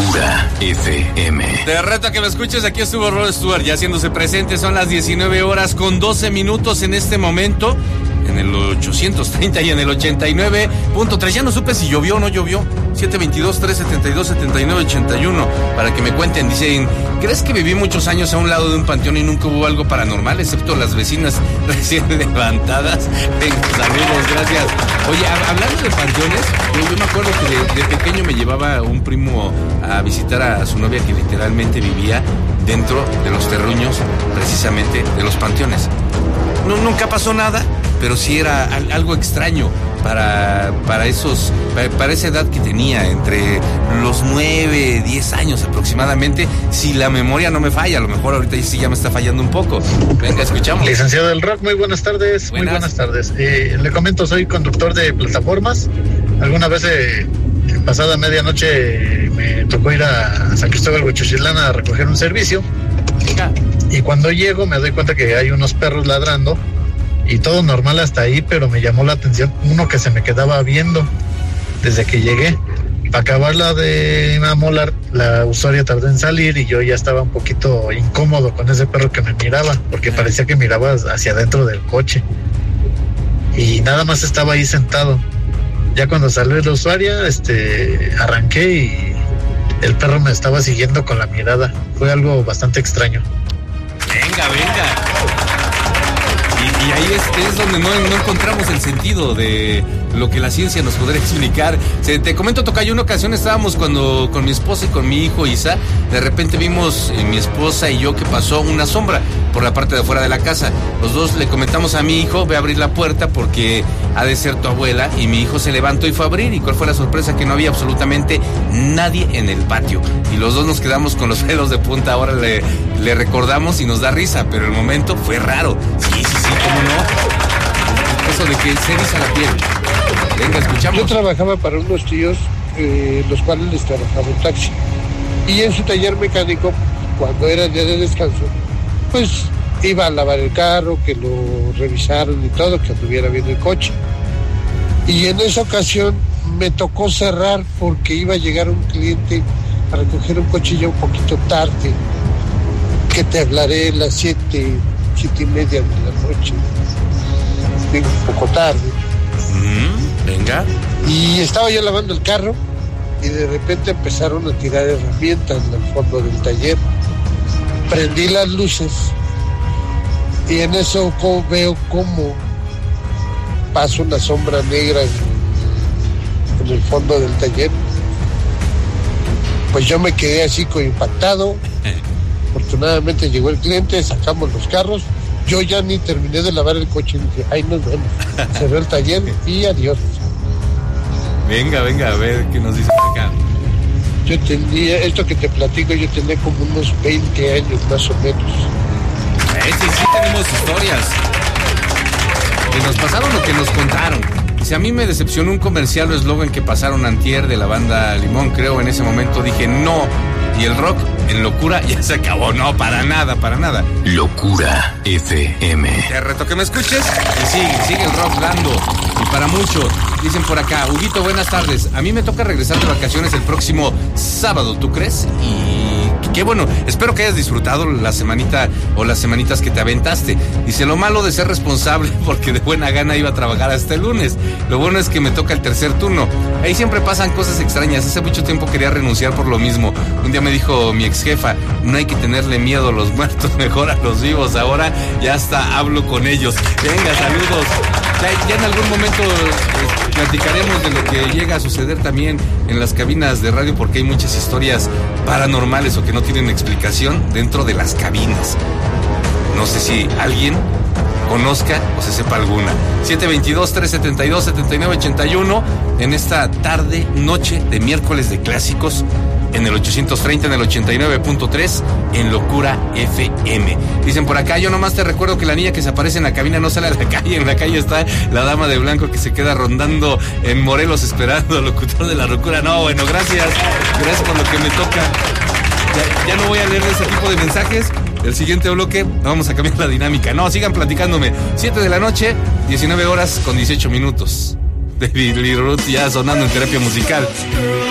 Locura FM. Te reto a que me escuches, aquí estuvo Rod Stewart ya haciéndose presente, son las 19 horas con 12 minutos en este momento, en el 830 y en el 89.3, ya no supe si llovió o no llovió, 722-372-7981, para que me cuenten, dicen, ¿crees que viví muchos años a un lado de un panteón y nunca hubo algo paranormal, excepto las vecinas recién levantadas? Venga, saludos, gracias. Oye, hablando de panteones, yo me acuerdo que de pequeño me llevaba un primo a visitar a su novia que literalmente vivía dentro de los terruños, precisamente de los panteones. Nunca pasó nada, pero sí era algo extraño para esa edad que tenía, entre los 9, 10 años aproximadamente, si la memoria no me falla. A lo mejor ahorita sí ya me está fallando un poco. Venga, escuchamos. Licenciado del Rock, muy buenas tardes. Muy buenas tardes. Le comento, soy conductor de plataformas. Alguna vez pasada medianoche me tocó ir a San Cristóbal Huichichitlán a recoger un servicio. Y cuando llego me doy cuenta que hay unos perros ladrando y todo normal hasta ahí, pero me llamó la atención uno que se me quedaba viendo desde que llegué. Para acabarla de amolar, la usuaria tardó en salir y yo ya estaba un poquito incómodo con ese perro que me miraba, porque parecía que miraba hacia adentro del coche y nada más estaba ahí sentado. Ya cuando salió la usuaria, arranqué y el perro me estaba siguiendo con la mirada. Fue algo bastante extraño. Venga. Y ahí es donde no encontramos el sentido de lo que la ciencia nos podría explicar. Te comento, tocayo, una ocasión estábamos con mi esposa y con mi hijo Isa. De repente vimos mi esposa y yo que pasó una sombra por la parte de afuera de la casa. Los dos le comentamos a mi hijo, ve a abrir la puerta porque ha de ser tu abuela. Y mi hijo se levantó y fue a abrir. ¿Y cuál fue la sorpresa? Que no había absolutamente nadie en el patio. Y los dos nos quedamos con los pelos de punta. Ahora le recordamos y nos da risa, pero el momento fue raro. Sí, ¿cómo no? Eso de que se eriza la piel. Venga, escuchamos. Yo trabajaba para unos tíos, los cuales les trabajaba en taxi. Y en su taller mecánico, cuando era día de descanso, pues iba a lavar el carro, que lo revisaron y todo, que anduviera bien el coche. Y en esa ocasión me tocó cerrar porque iba a llegar un cliente a recoger un coche ya un poquito tarde, que te hablaré a las 7:30 de la noche. Digo, un poco tarde. Venga. Y estaba yo lavando el carro y de repente empezaron a tirar herramientas en el fondo del taller. Prendí las luces y en eso veo cómo pasa una sombra negra en el fondo del taller. Pues yo me quedé así como impactado. Afortunadamente llegó el cliente, sacamos los carros. Yo ya ni terminé de lavar el coche y dije, ahí nos vemos. Cerré el taller y adiós. Venga, a ver qué nos dice acá. Yo tenía, esto que te platico, yo tenía como unos 20 años más o menos. Sí tenemos historias que nos pasaron o que nos contaron. Si a mí me decepcionó un comercial o eslogan que pasaron antier de la banda Limón, creo, en ese momento dije no. Y el rock en locura ya se acabó. No, para nada. Locura FM. Te reto que me escuches. Y sigue el rock dando. Y para mucho. Dicen por acá, Huguito, buenas tardes. A mí me toca regresar de vacaciones el próximo sábado, ¿tú crees? Y qué bueno, espero que hayas disfrutado la semanita o las semanitas que te aventaste. Dice, lo malo de ser responsable porque de buena gana iba a trabajar hasta el lunes. Lo bueno es que me toca el tercer turno. Ahí siempre pasan cosas extrañas. Hace mucho tiempo quería renunciar por lo mismo. Un día me dijo mi ex jefa, no hay que tenerle miedo a los muertos, mejor a los vivos. Ahora ya hasta hablo con ellos. Venga, saludos. Ya en algún momento platicaremos de lo que llega a suceder también en las cabinas de radio, porque hay muchas historias paranormales o que no tienen explicación dentro de las cabinas. No sé si alguien conozca o se sepa alguna. 722-372-7981 en esta tarde, noche de miércoles de clásicos, en el 830, en el 89.3, en Locura FM. Dicen por acá, yo nomás te recuerdo que la niña que se aparece en la cabina no sale a la calle. En la calle está la dama de blanco que se queda rondando en Morelos esperando al locutor de la locura. No, bueno, gracias por lo que me toca. Ya no voy a leer ese tipo de mensajes. El siguiente bloque vamos a cambiar la dinámica. No, sigan platicándome. 7 de la noche, 19 horas con 18 minutos. David Lee Roth ya sonando en terapia musical.